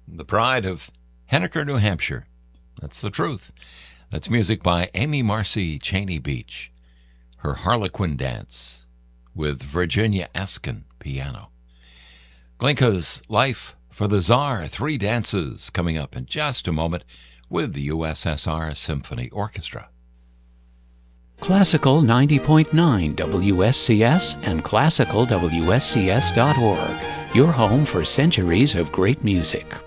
the pride of Henniker, New Hampshire. That's the truth. That's music by Amy Marcy Cheney Beach. Her Harlequin Dance with Virginia Askin piano. Glinka's Life for the Tsar, 3 dances coming up in just a moment with the USSR Symphony Orchestra. Classical 90.9 WSCS and classicalwscs.org, your home for centuries of great music.